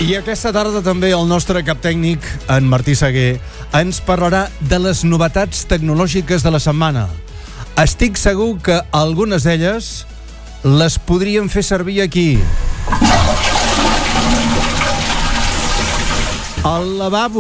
I aquesta tarda també el nostre cap tècnic, en Martí Seguer, ens parlarà de les novetats tecnològiques de la setmana. Estic segur que algunes d'elles les podríem fer servir aquí. El lavabo.